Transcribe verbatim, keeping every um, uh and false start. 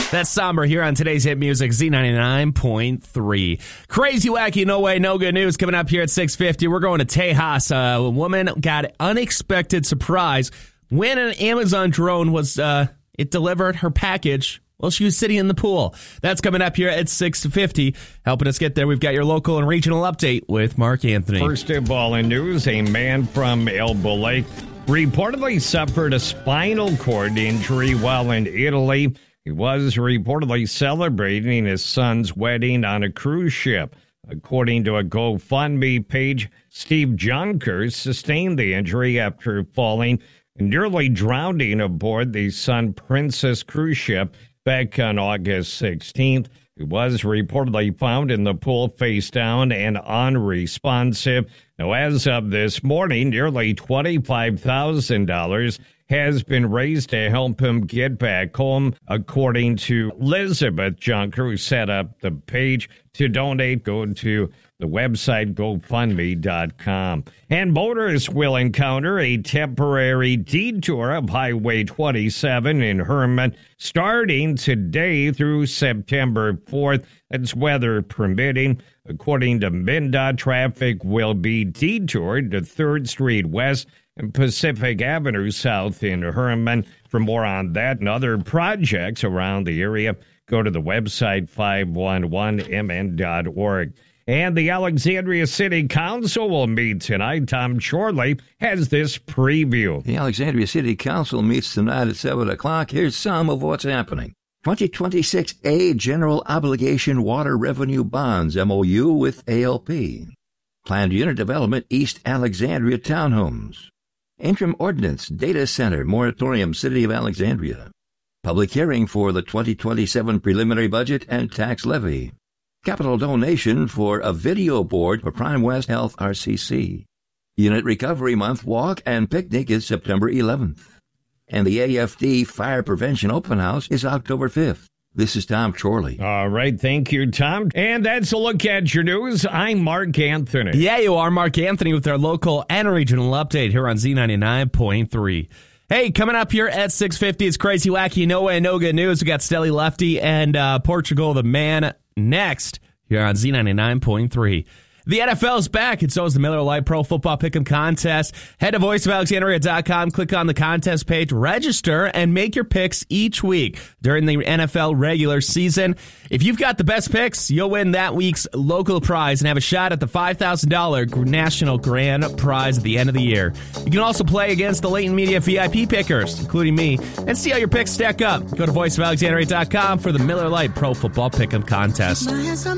That's Somber here on today's hit music, Z ninety-nine point three. Crazy, wacky, no way, no good news coming up here at six fifty. We're going to Tejas. A woman got an unexpected surprise when an Amazon drone was, uh, it delivered her package while she was sitting in the pool. That's coming up here at six fifty. Helping us get there, we've got your local and regional update with Mark Anthony. First of all in news, a man from Elbow Lake reportedly suffered a spinal cord injury while in Italy. He was reportedly celebrating his son's wedding on a cruise ship. According to a GoFundMe page, Steve Junkers sustained the injury after falling and nearly drowning aboard the Sun Princess cruise ship back on August sixteenth. He was reportedly found in the pool face down and unresponsive. Now, as of this morning, nearly twenty-five thousand dollars has been raised to help him get back home, according to Elizabeth Junker, who set up the page. To donate, go to the website go fund me dot com. And motorists will encounter a temporary detour of Highway twenty-seven in Herman starting today through September fourth. That's weather permitting. According to MnDOT, traffic will be detoured to third Street West and Pacific Avenue South in Herman. For more on that and other projects around the area, go to the website five one one m n dot org. And the Alexandria City Council will meet tonight. Tom Chorley has this preview. The Alexandria City Council meets tonight at seven o'clock. Here's some of what's happening. twenty twenty-six A General Obligation Water Revenue Bonds M O U with A L P. Planned Unit Development East Alexandria Townhomes. Interim Ordinance Data Center Moratorium City of Alexandria. Public hearing for the twenty twenty-seven preliminary budget and tax levy. Capital donation for a video board for Prime West Health R C C. Unit Recovery Month walk and picnic is September eleventh. And the A F D Fire Prevention Open House is October fifth. This is Tom Chorley. All right, thank you, Tom. And that's a look at your news. I'm Mark Anthony. Yeah, you are Mark Anthony with our local and regional update here on Z ninety-nine point three. Hey, coming up here at six fifty, it's Crazy, Wacky, No Way, No Good News. We got Stelly Lefty and uh, Portugal the Man next here on Z ninety-nine point three. The N F L is back, and so is the Miller Lite Pro Football Pick'em Contest. Head to voice of alexandria dot com, click on the contest page, register, and make your picks each week during the N F L regular season. If you've got the best picks, you'll win that week's local prize and have a shot at the five thousand dollars national grand prize at the end of the year. You can also play against the Leighton Media V I P pickers, including me, and see how your picks stack up. Go to voice of alexandria dot com for the Miller Lite Pro Football Pick'em Contest.